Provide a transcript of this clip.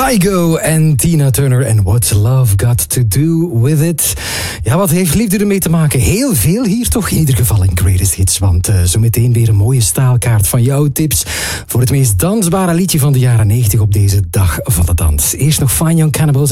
Kygo en Tina Turner en What's Love Got To Do With It. Ja, wat heeft liefde ermee te maken? Heel veel hier toch, in ieder geval in Greatest Hits. Want zo meteen weer een mooie staalkaart van jouw tips voor het meest dansbare liedje van de jaren 90 op deze dag van de dans. Eerst nog Fine Young Cannibals.